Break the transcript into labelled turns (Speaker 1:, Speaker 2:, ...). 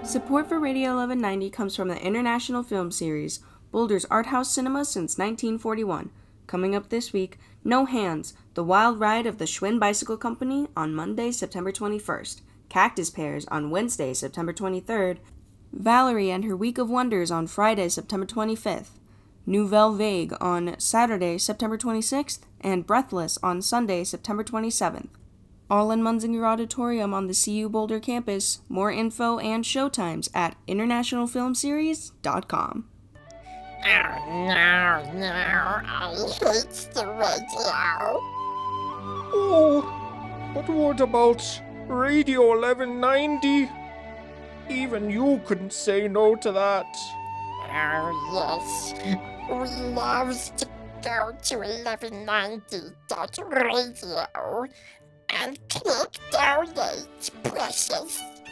Speaker 1: Support for Radio 1190 comes from the International Film Series, Boulder's art house cinema since 1941. Coming up this week, No Hands, The Wild Ride of the Schwinn Bicycle Company on Monday, September 21st, Cactus Pears on Wednesday, September 23rd, Valerie and Her Week of Wonders on Friday, September 25th, Nouvelle Vague on Saturday, September 26th, and Breathless on Sunday, September 27th. All in Munzinger Auditorium on the CU Boulder campus. More info and showtimes at internationalfilmseries.com.
Speaker 2: Oh, no, I hate the radio.
Speaker 3: Oh, but what about Radio 1190? Even you couldn't say no to that.
Speaker 2: Oh, yes. We love to go to 1190.radio and click donate, precious.